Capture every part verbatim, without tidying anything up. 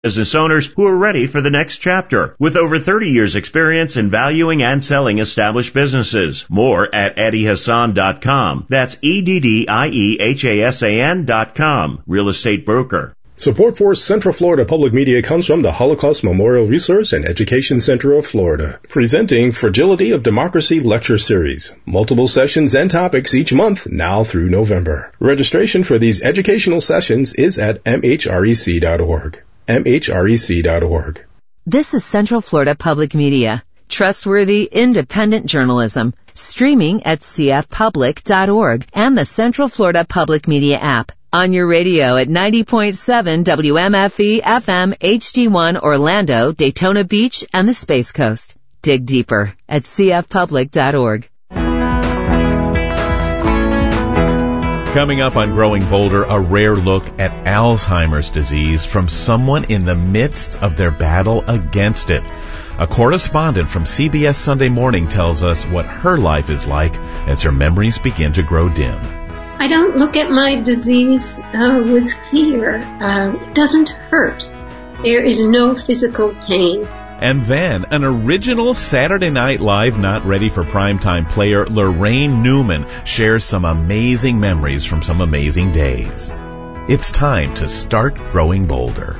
business owners who are ready for the next chapter. With over thirty years experience in valuing and selling established businesses. More at eddie hassan dot com. That's E D D I E H A S A N dot com. Real estate broker. Support for Central Florida Public Media comes from the Holocaust Memorial Resource and Education Center of Florida, presenting Fragility of Democracy Lecture Series. Multiple sessions and topics each month, now through November. Registration for these educational sessions is at M H R E C dot org. M H R E C dot org. This is Central Florida Public Media. Trustworthy, independent journalism. Streaming at C F public dot org and the Central Florida Public Media app. On your radio at ninety point seven W M F E F M H D one Orlando, Daytona Beach, and the Space Coast. Dig deeper at C F public dot org. Coming up on Growing Bolder, a rare look at Alzheimer's disease from someone in the midst of their battle against it. A correspondent from C B S Sunday Morning tells us what her life is like as her memories begin to grow dim. I don't look at my disease uh, with fear. Uh, it doesn't hurt. There is no physical pain. And then, an original Saturday Night Live not ready for primetime player Lorraine Newman shares some amazing memories from some amazing days. It's time to start growing bolder.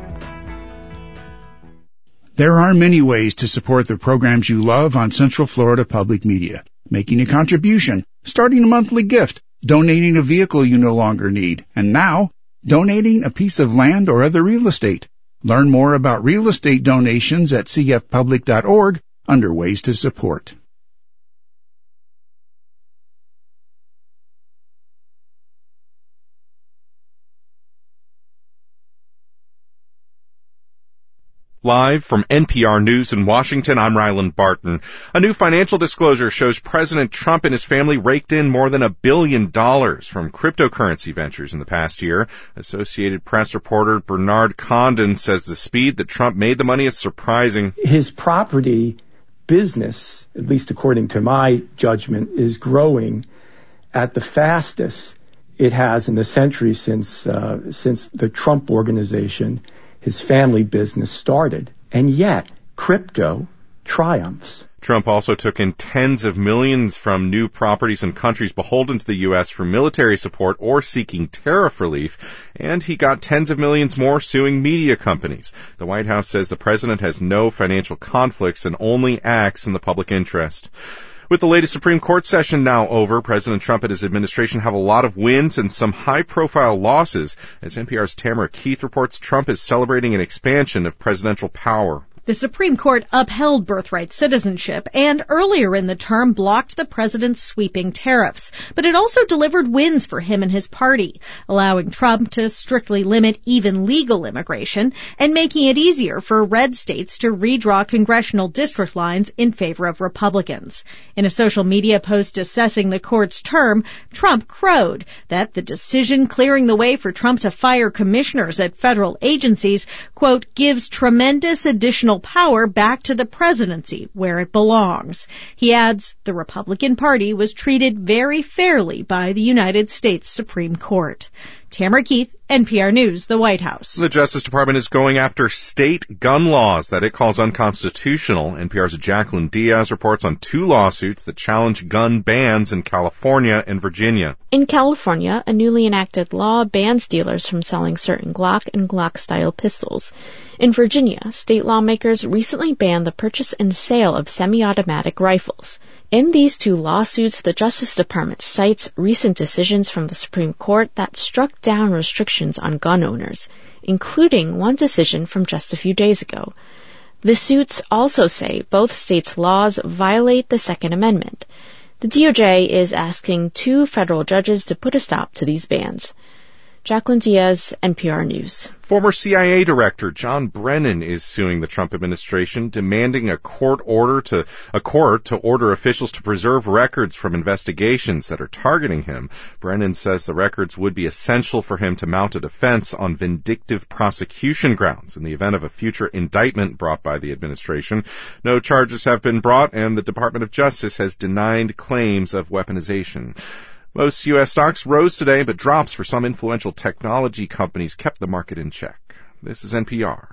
There are many ways to support the programs you love on Central Florida Public Media. Making a contribution, starting a monthly gift, donating a vehicle you no longer need, and now, donating a piece of land or other real estate. Learn more about real estate donations at C F public dot org under Ways to Support. Live from N P R News in Washington, I'm Ryland Barton. A new financial disclosure shows President Trump and his family raked in more than a billion dollars from cryptocurrency ventures in the past year. Associated Press reporter Bernard Condon says the speed that Trump made the money is surprising. His property business, at least according to my judgment, is growing at the fastest it has in the century since uh, since the Trump Organization, his family business, started. And yet, crypto triumphs. Trump also took in tens of millions from new properties in countries beholden to the U S for military support or seeking tariff relief, and he got tens of millions more suing media companies. The White House says the president has no financial conflicts and only acts in the public interest. With the latest Supreme Court session now over, President Trump and his administration have a lot of wins and some high-profile losses. As N P R's Tamara Keith reports, Trump is celebrating an expansion of presidential power. The Supreme Court upheld birthright citizenship and earlier in the term blocked the president's sweeping tariffs. But it also delivered wins for him and his party, allowing Trump to strictly limit even legal immigration and making it easier for red states to redraw congressional district lines in favor of Republicans. In a social media post assessing the court's term, Trump crowed that the decision clearing the way for Trump to fire commissioners at federal agencies, quote, gives tremendous additional power back to the presidency where it belongs. He adds the Republican Party was treated very fairly by the United States Supreme Court. Tamara Keith, N P R News, the White House. The Justice Department is going after state gun laws that it calls unconstitutional. N P R's Jacqueline Diaz reports on two lawsuits that challenge gun bans in California and Virginia. In California, a newly enacted law bans dealers from selling certain Glock and Glock-style pistols. In Virginia, state lawmakers recently banned the purchase and sale of semi-automatic rifles. In these two lawsuits, the Justice Department cites recent decisions from the Supreme Court that struck down restrictions on gun owners, including one decision from just a few days ago. The suits also say both states' laws violate the Second Amendment. The D O J is asking two federal judges to put a stop to these bans. Jacqueline Diaz, N P R News. Former C I A Director John Brennan is suing the Trump administration, demanding a court order to a court to order officials to preserve records from investigations that are targeting him. Brennan says the records would be essential for him to mount a defense on vindictive prosecution grounds in the event of a future indictment brought by the administration. No charges have been brought, and the Department of Justice has denied claims of weaponization. Most U S stocks rose today, but drops for some influential technology companies kept the market in check. This is N P R.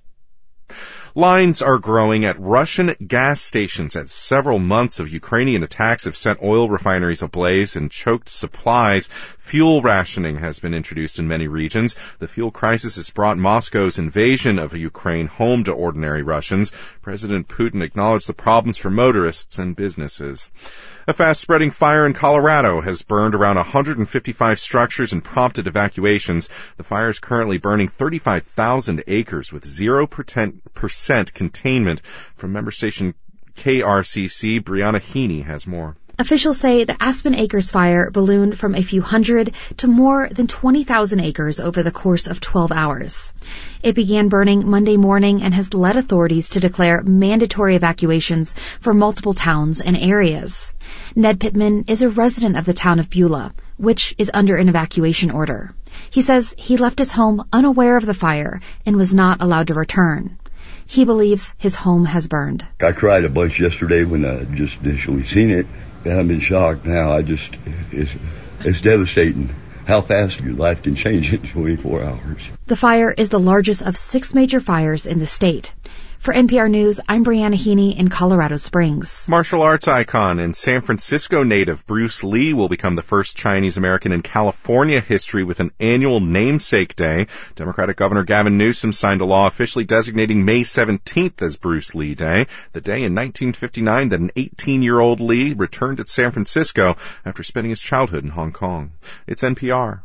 Lines are growing at Russian gas stations as several months of Ukrainian attacks have sent oil refineries ablaze and choked supplies. Fuel rationing has been introduced in many regions. The fuel crisis has brought Moscow's invasion of Ukraine home to ordinary Russians. President Putin acknowledged the problems for motorists and businesses. A fast-spreading fire in Colorado has burned around one hundred fifty-five structures and prompted evacuations. The fire is currently burning thirty-five thousand acres with zero percent containment. From member station K R C C, Brianna Heaney has more. Officials say the Aspen Acres fire ballooned from a few hundred to more than twenty thousand acres over the course of twelve hours. It began burning Monday morning and has led authorities to declare mandatory evacuations for multiple towns and areas. Ned Pittman is a resident of the town of Beulah, which is under an evacuation order. He says he left his home unaware of the fire and was not allowed to return. He believes his home has burned. I cried a bunch yesterday when I just initially seen it, and I'm in shock now. I just, it's, it's devastating how fast your life can change in twenty-four hours. The fire is the largest of six major fires in the state. For N P R News, I'm Brianna Heaney in Colorado Springs. Martial arts icon and San Francisco native Bruce Lee will become the first Chinese American in California history with an annual namesake day. Democratic Governor Gavin Newsom signed a law officially designating May seventeenth as Bruce Lee Day, the day in nineteen fifty-nine that an eighteen-year-old Lee returned to San Francisco after spending his childhood in Hong Kong. It's N P R.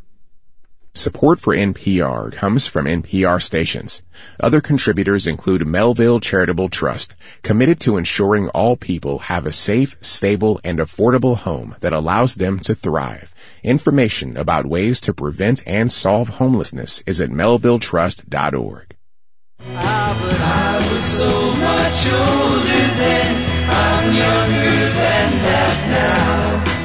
Support for N P R comes from N P R stations. Other contributors include Melville Charitable Trust, committed to ensuring all people have a safe, stable, and affordable home that allows them to thrive. Information about ways to prevent and solve homelessness is at melville trust dot org. Ah, but I was so much older then, I'm younger than that now.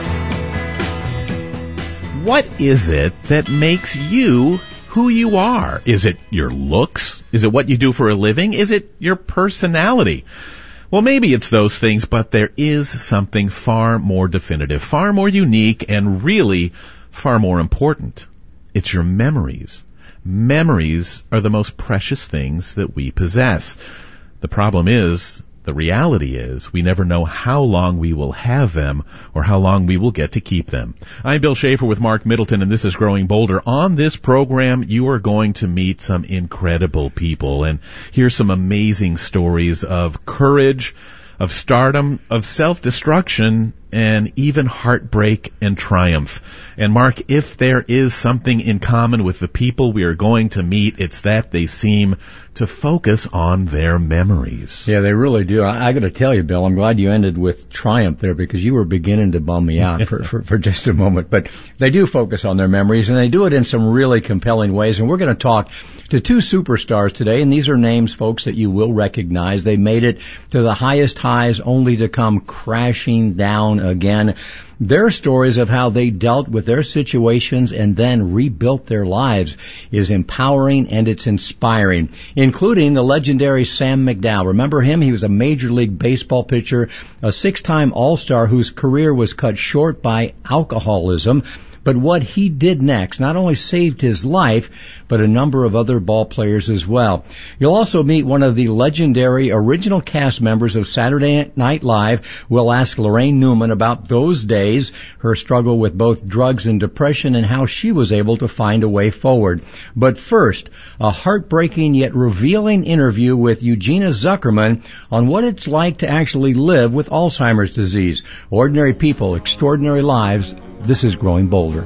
What is it that makes you who you are? Is it your looks? Is it what you do for a living? Is it your personality? Well, maybe it's those things, but there is something far more definitive, far more unique, and really far more important. It's your memories. Memories are the most precious things that we possess. The problem is, the reality is, we never know how long we will have them or how long we will get to keep them. I'm Bill Schaefer with Mark Middleton, and this is Growing Bolder. On this program, you are going to meet some incredible people and hear some amazing stories of courage, of stardom, of self-destruction, and even heartbreak and triumph. And Mark, if there is something in common with the people we are going to meet, it's that they seem to focus on their memories. Yeah, they really do. I, I got to tell you, Bill, I'm glad you ended with triumph there, because you were beginning to bum me out for, for, for just a moment. But they do focus on their memories, and they do it in some really compelling ways. And we're going to talk to two superstars today, and these are names, folks, that you will recognize. They made it to the highest highs only to come crashing down again. Their stories of how they dealt with their situations and then rebuilt their lives is empowering, and it's inspiring, including the legendary Sam McDowell. Remember him? He was a Major League Baseball pitcher, a six-time All-Star whose career was cut short by alcoholism. But what he did next not only saved his life, but a number of other ball players as well. You'll also meet one of the legendary original cast members of Saturday Night Live. We'll ask Lorraine Newman about those days, her struggle with both drugs and depression, and how she was able to find a way forward. But first, a heartbreaking yet revealing interview with Eugenia Zuckerman on what it's like to actually live with Alzheimer's disease. Ordinary people, extraordinary lives. This is Growing Bolder.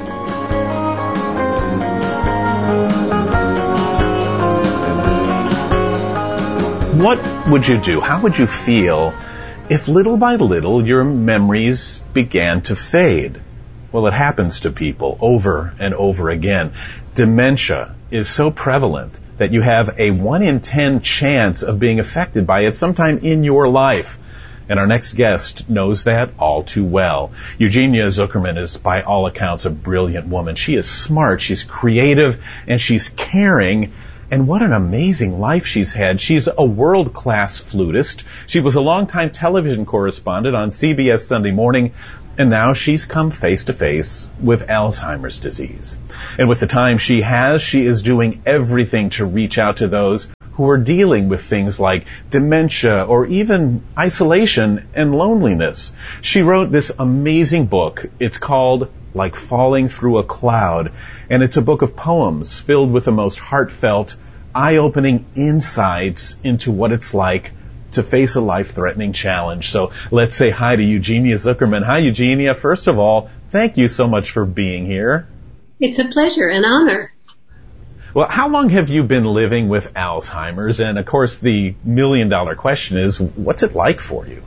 What would you do? How would you feel if little by little your memories began to fade? Well, it happens to people over and over again. Dementia is so prevalent that you have a one in ten chance of being affected by it sometime in your life. And our next guest knows that all too well. Eugenia Zuckerman is, by all accounts, a brilliant woman. She is smart, she's creative, and she's caring. And what an amazing life she's had. She's a world-class flutist. She was a longtime television correspondent on C B S Sunday Morning, and now she's come face-to-face with Alzheimer's disease. And with the time she has, she is doing everything to reach out to those who are dealing with things like dementia or even isolation and loneliness. She wrote this amazing book. It's called Like Falling Through a Cloud, and it's a book of poems filled with the most heartfelt, eye-opening insights into what it's like to face a life-threatening challenge. So let's say hi to Eugenia Zuckerman. Hi, Eugenia. First of all, thank you so much for being here. It's a pleasure, an honor. Well, how long have you been living with Alzheimer's? And, of course, the million-dollar question is, what's it like for you?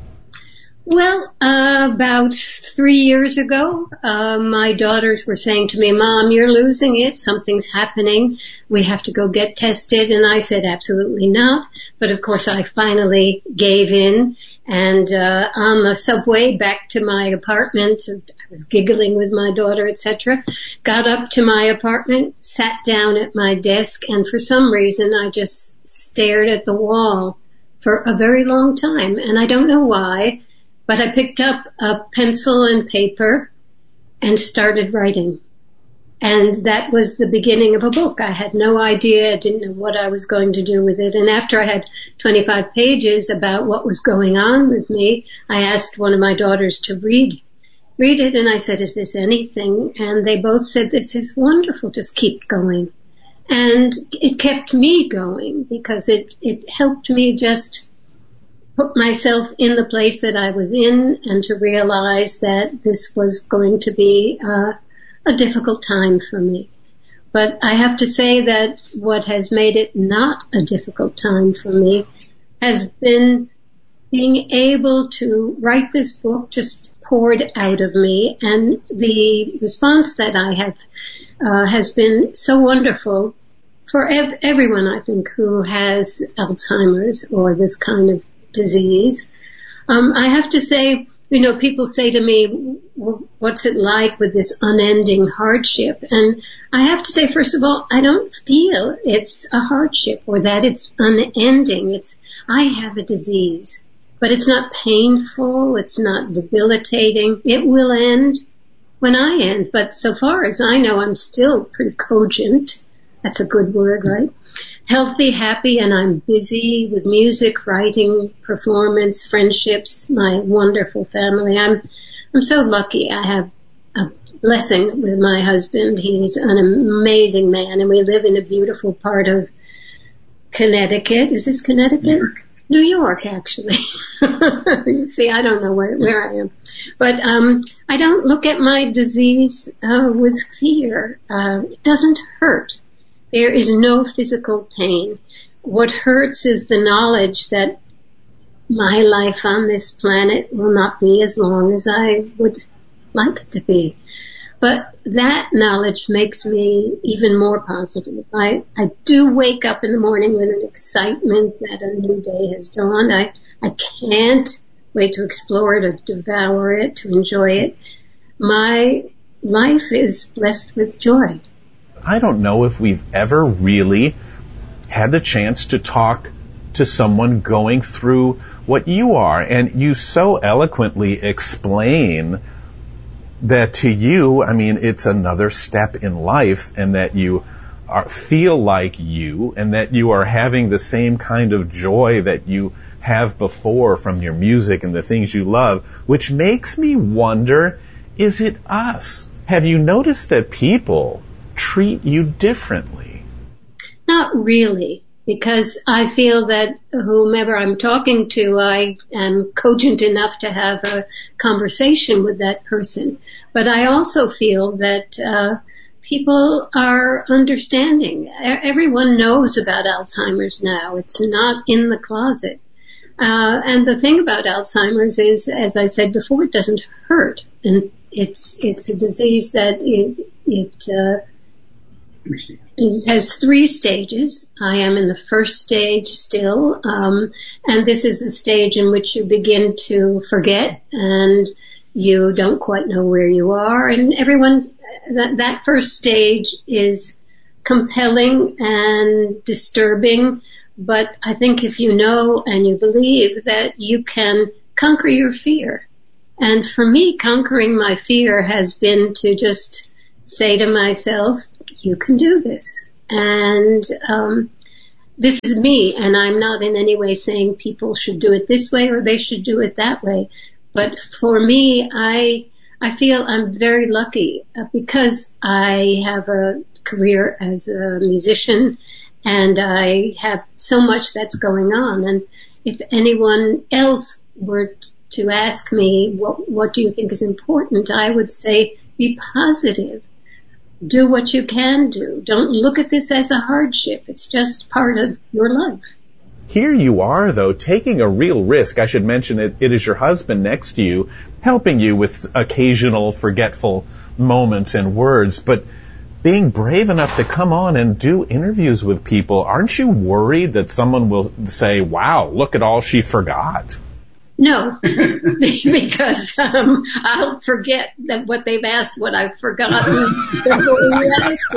Well, uh, about three years ago, uh, my daughters were saying to me, Mom, you're losing it. Something's happening. We have to go get tested. And I said, absolutely not. But of course, I finally gave in. And, uh, on the subway back to my apartment, I was giggling with my daughter, et cetera, got up to my apartment, sat down at my desk, and for some reason, I just stared at the wall for a very long time. And I don't know why. But I picked up a pencil and paper and started writing. And that was the beginning of a book. I had no idea, I didn't know what I was going to do with it. And after I had twenty-five pages about what was going on with me, I asked one of my daughters to read, read it. And I said, is this anything? And they both said, this is wonderful, just keep going. And it kept me going because it, it helped me just put myself in the place that I was in and to realize that this was going to be uh, a difficult time for me. But I have to say that what has made it not a difficult time for me has been being able to write this book just poured out of me, and the response that I have uh, has been so wonderful for ev- everyone, I think, who has Alzheimer's or this kind of disease. Um, I have to say, you know, people say to me, what's it like with this unending hardship? And I have to say, first of all, I don't feel it's a hardship or that it's unending. It's, I have a disease, but it's not painful. It's not debilitating. It will end when I end. But so far as I know, I'm still pretty cogent. That's a good word, right? Healthy, happy, and I'm busy with music, writing, performance, friendships, my wonderful family. I'm, I'm so lucky. I have a blessing with my husband. He's an amazing man, and we live in a beautiful part of Connecticut. Is this Connecticut? New York, New York actually. You see, I don't know where, where I am. But, um, I don't look at my disease, uh, with fear. Uh, it doesn't hurt. There is no physical pain. What hurts is the knowledge that my life on this planet will not be as long as I would like it to be. But that knowledge makes me even more positive. I, I do wake up in the morning with an excitement that a new day has dawned. I, I can't wait to explore it or devour it, to enjoy it. My life is blessed with joy. I don't know if we've ever really had the chance to talk to someone going through what you are. And you so eloquently explain that to you, I mean, it's another step in life, and that you are, feel like you, and that you are having the same kind of joy that you have before from your music and the things you love, which makes me wonder, is it us? Have you noticed that people treat you differently? Not really, because I feel that whomever I'm talking to, I am cogent enough to have a conversation with that person. But I also feel that uh people are understanding. Everyone knows about Alzheimer's now. It's not in the closet. Uh and the thing about Alzheimer's is, as I said before, it doesn't hurt. And it's it's a disease that it it uh It has three stages. I am in the first stage still, um, and this is the stage in which you begin to forget and you don't quite know where you are. And everyone, that, that first stage is compelling and disturbing, but I think if you know and you believe that you can conquer your fear. And for me, conquering my fear has been to just say to myself, you can do this. And um this is me, and I'm not in any way saying people should do it this way or they should do it that way. But for me, I I feel I'm very lucky because I have a career as a musician and I have so much that's going on. And if anyone else were to ask me, what, what do you think is important? I would say be positive. Do what you can do. Don't look at this as a hardship. It's just part of your life. Here you are, though, taking a real risk. I should mention it, it is your husband next to you, helping you with occasional forgetful moments and words, but being brave enough to come on and do interviews with people. Aren't you worried that someone will say, wow, look at all she forgot? No, because um, I'll forget that what they've asked, what I've forgotten before you ask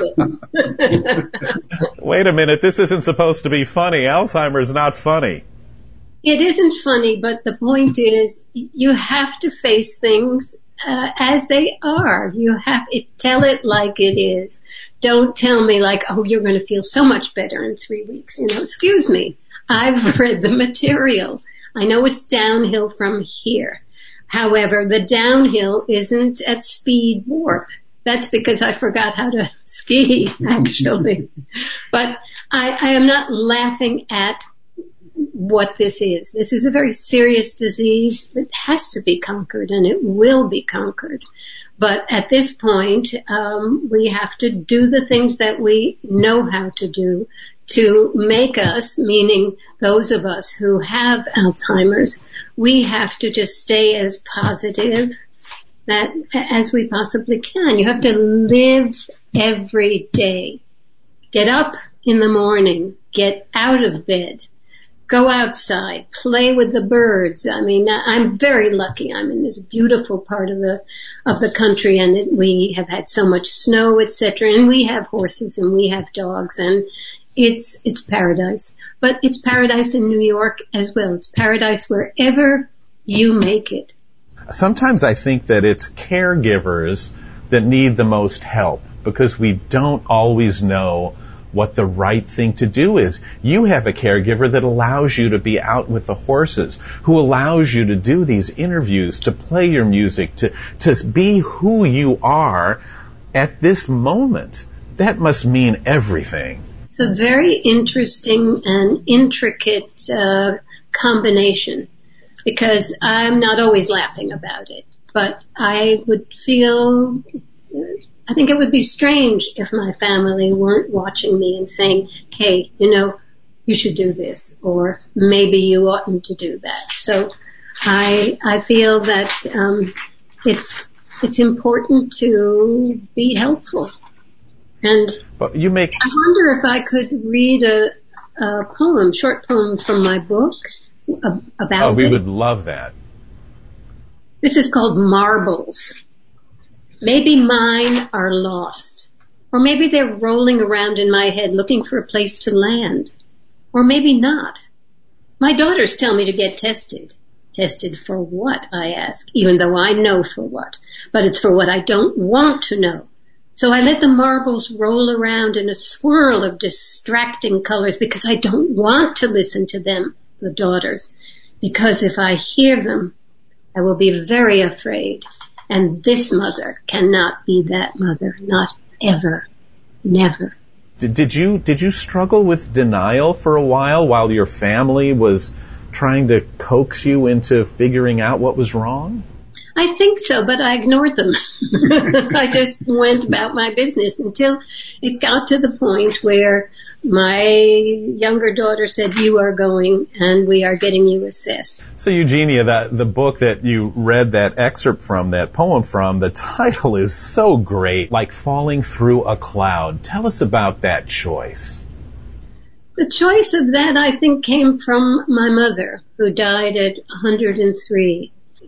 it. Wait a minute, this isn't supposed to be funny. Alzheimer's not funny. It isn't funny, but the point is you have to face things uh, as they are. You have to tell it like it is. Don't tell me like, oh, you're going to feel so much better in three weeks. You know, excuse me. I've read the material. I know it's downhill from here. However, the downhill isn't at speed warp. That's because I forgot how to ski, actually. But I, I am not laughing at what this is. This is a very serious disease that has to be conquered, and it will be conquered. But at this point, um, we have to do the things that we know how to do to make us, meaning those of us who have Alzheimer's, we have to just stay as positive that as we possibly can. You have to live every day. Get up in the morning, get out of bed, go outside, play with the birds. I mean, I'm very lucky. I'm in this beautiful part of the of the country, and it, we have had so much snow, et cetera. And we have horses and we have dogs, and it's it's paradise. But it's paradise in New York as well. It's paradise wherever you make it. Sometimes I think that it's caregivers that need the most help because we don't always know what the right thing to do is. You have a caregiver that allows you to be out with the horses, who allows you to do these interviews, to play your music, to, to be who you are at this moment. That must mean everything. It's a very interesting and intricate uh, combination because I'm not always laughing about it, but I would feel... I think it would be strange if my family weren't watching me and saying, hey, you know, you should do this, or maybe you oughtn't to do that. So I I feel that um, it's it's important to be helpful. And well, you make. I wonder if I could read a, a poem, short poem from my book about. Oh, we it. would love that. This is called Marbles. Maybe mine are lost, or maybe they're rolling around in my head looking for a place to land, or maybe not. My daughters tell me to get tested. Tested for what, I ask, even though I know for what, but it's for what I don't want to know. So I let the marbles roll around in a swirl of distracting colors because I don't want to listen to them, the daughters, because if I hear them, I will be very afraid. And this mother cannot be that mother, not ever, never. Did, did you did you struggle with denial for a while while your family was trying to coax you into figuring out what was wrong? I think so, but I ignored them. I just went about my business until it got to the point where my younger daughter said, you are going and we are getting you assessed. So Eugenia, that the book that you read that excerpt from, that poem from, the title is so great, like falling through a cloud. Tell us about that choice. The choice of that, I think, came from my mother, who died at one hundred three.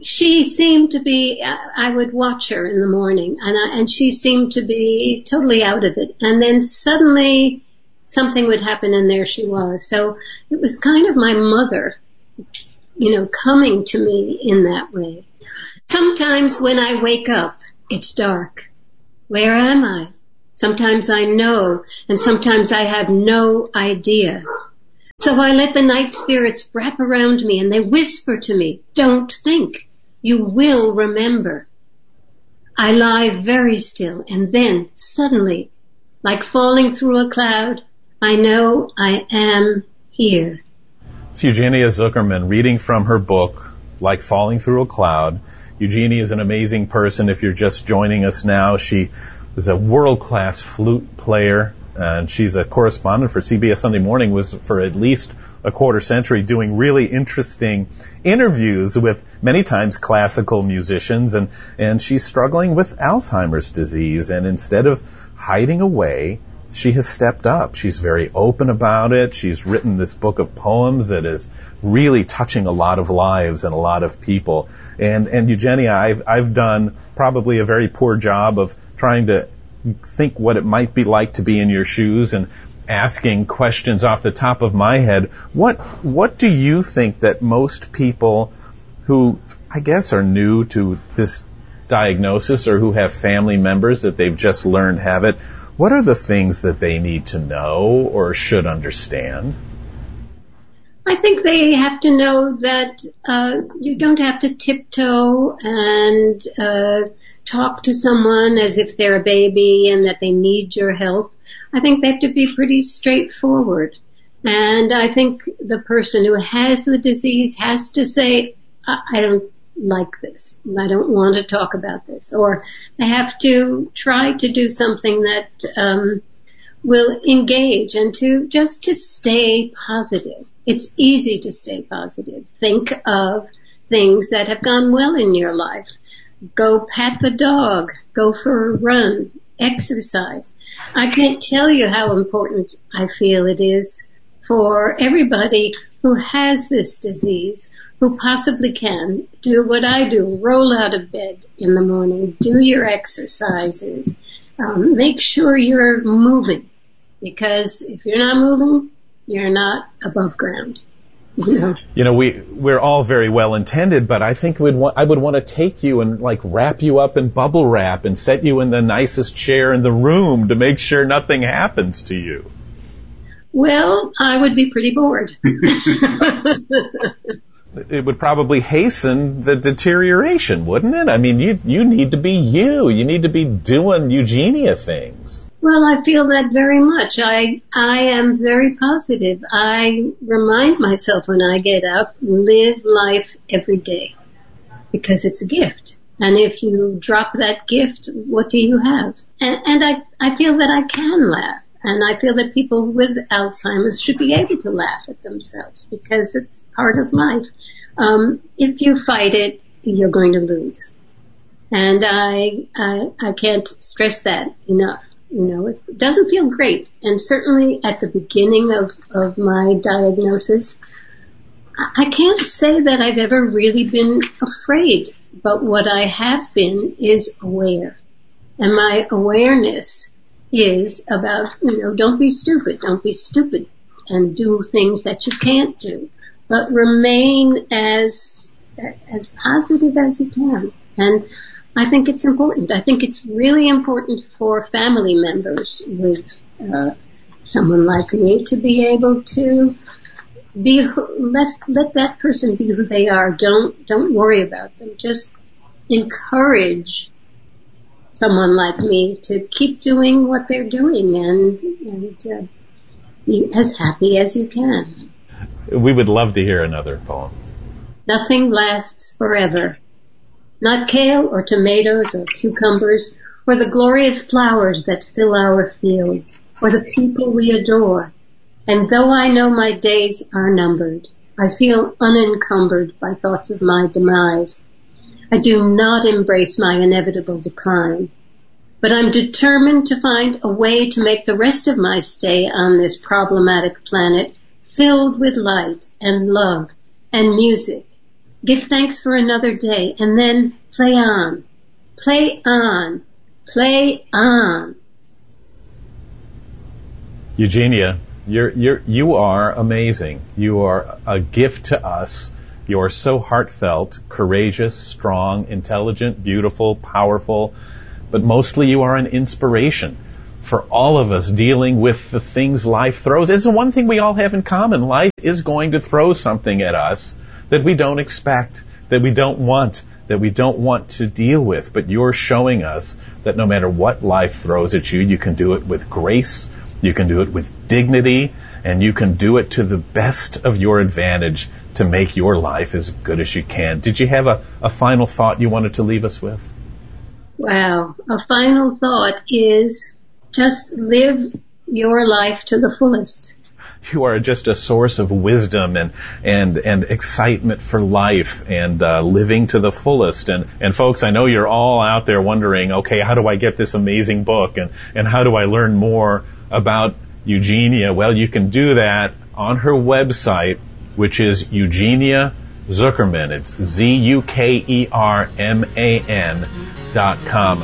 she seemed to be, I would watch her in the morning, and I, and she seemed to be totally out of it. And then suddenly something would happen, and there she was. So it was kind of my mother, you know, coming to me in that way. Sometimes when I wake up, it's dark. Where am I? Sometimes I know, and sometimes I have no idea. So I let the night spirits wrap around me, and they whisper to me, don't think. You will remember. I lie very still, and then, suddenly, like falling through a cloud, I know I am here. It's Eugenia Zuckerman reading from her book, Like Falling Through a Cloud. Eugenia is an amazing person. If you're just joining us now, she is a world-class flute player, and she's a correspondent for C B S Sunday Morning, was for at least a quarter century doing really interesting interviews with many times classical musicians, and, and she's struggling with Alzheimer's disease, and instead of hiding away, she has stepped up. She's very open about it. She's written this book of poems that is really touching a lot of lives and a lot of people. And, and Eugenia, I've, I've done probably a very poor job of trying to think what it might be like to be in your shoes and asking questions off the top of my head. What, what do you think that most people who, I guess, are new to this diagnosis or who have family members that they've just learned have it, what are the things that they need to know or should understand? I think they have to know that uh, you don't have to tiptoe and uh, talk to someone as if they're a baby and that they need your help. I think they have to be pretty straightforward. And I think the person who has the disease has to say, I, I don't like this. I don't want to talk about this. Or they have to try to do something that um, will engage and to just to stay positive. It's easy to stay positive. Think of things that have gone well in your life. Go pat the dog. Go for a run. Exercise. I can't tell you how important I feel it is for everybody who has this disease, who possibly can, do what I do. Roll out of bed in the morning. Do your exercises. Um, make sure you're moving. Because if you're not moving, you're not above ground. You know, you know, we, we're all very well intended, but I think we'd wa- I would want to take you and like wrap you up in bubble wrap and set you in the nicest chair in the room to make sure nothing happens to you. Well, I would be pretty bored. It would probably hasten the deterioration, wouldn't it? I mean, you, you need to be you. You need to be doing Eugenia things. Well, I feel that very much. I, I am very positive. I remind myself when I get up, live life every day because it's a gift. And if you drop that gift, what do you have? And, and I, I feel that I can laugh. And I feel that people with Alzheimer's should be able to laugh at themselves because it's part of life. Um, if you fight it, you're going to lose. And I, I, I can't stress that enough. You know, it doesn't feel great. And certainly at the beginning of, of my diagnosis, I can't say that I've ever really been afraid. But what I have been is aware. And my awareness is about, you know, don't be stupid. Don't be stupid and do things that you can't do. But remain as, as positive as you can. And I think it's important. I think it's really important for family members with uh, someone like me to be able to be let let that person be who they are. Don't don't worry about them. Just encourage someone like me to keep doing what they're doing and and uh, be as happy as you can. We would love to hear another poem. Nothing lasts forever. Not kale or tomatoes or cucumbers or the glorious flowers that fill our fields or the people we adore. And though I know my days are numbered, I feel unencumbered by thoughts of my demise. I do not embrace my inevitable decline, but I'm determined to find a way to make the rest of my stay on this problematic planet filled with light and love and music give thanks for another day, and then play on, play on, play on. Eugenia, you're, you're, you are amazing. You are a gift to us. You are so heartfelt, courageous, strong, intelligent, beautiful, powerful, but mostly you are an inspiration for all of us dealing with the things life throws. It's the one thing we all have in common. Life is going to throw something at us that we don't expect, that we don't want, that we don't want to deal with. But you're showing us that no matter what life throws at you, you can do it with grace, you can do it with dignity, and you can do it to the best of your advantage to make your life as good as you can. Did you have a, a final thought you wanted to leave us with? Wow. A final thought is just live your life to the fullest. You are just a source of wisdom and and and excitement for life and uh, living to the fullest. And and folks, I know you're all out there wondering, okay, how do I get this amazing book, and and how do I learn more about Eugenia? Well, you can do that on her website, which is Eugenia Zuckerman. It's Z U K E R M A N dot com.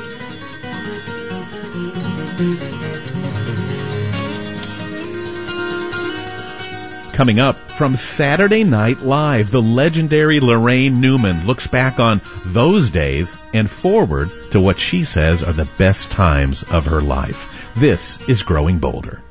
Coming up from Saturday Night Live, the legendary Laraine Newman looks back on those days and forward to what she says are the best times of her life. This is Growing Bolder.